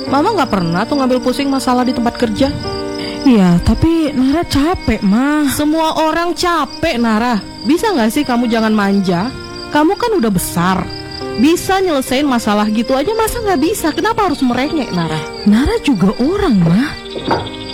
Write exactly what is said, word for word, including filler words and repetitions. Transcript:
Mama gak pernah tuh ngambil pusing masalah di tempat kerja. Iya, tapi Nara capek, Ma. Semua orang capek, Nara. Bisa gak sih kamu jangan manja? Kamu kan udah besar, bisa nyelesain masalah gitu aja, masa gak bisa? Kenapa harus merengek, Nara? Nara juga orang, Ma.